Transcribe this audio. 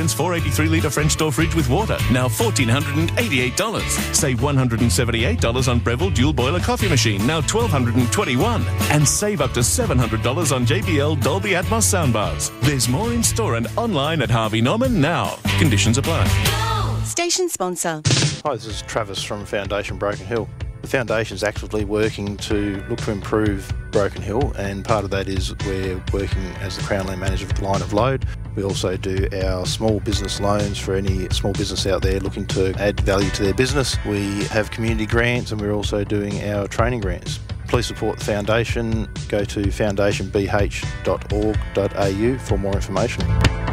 Siemens 483 litre French door fridge with water, now $1,488. Save $178 on Breville dual boiler coffee machine, now $1,221. And save up to $700 on JBL Dolby Atmos soundbars. There's more in store and online at Harvey Norman now. Conditions apply. Station sponsor. Hi, this is Travis from Foundation Broken Hill. The Foundation's actively working to look to improve Broken Hill, and part of that is we're working as the Crown Land Manager for the Line of Load. We also do our small business loans for any small business out there looking to add value to their business. We have community grants, and we're also doing our training grants. Please support the Foundation. Go to foundationbh.org.au for more information.